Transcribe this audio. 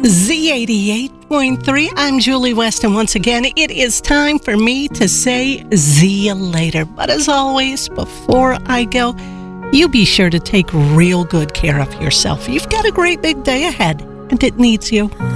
Z88.3. I'm Julie West, and once again, it is time for me to say see you later. But as always, before I go, you be sure to take real good care of yourself. You've got a great big day ahead, and it needs you.